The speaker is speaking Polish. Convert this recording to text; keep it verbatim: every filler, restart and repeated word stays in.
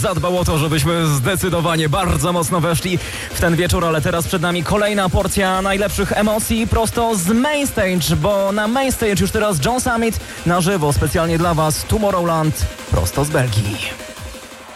Zadbał o to, żebyśmy zdecydowanie bardzo mocno weszli w ten wieczór, ale teraz przed nami kolejna porcja najlepszych emocji prosto z Mainstage, bo na Mainstage już teraz John Summit na żywo, specjalnie dla Was Tomorrowland prosto z Belgii.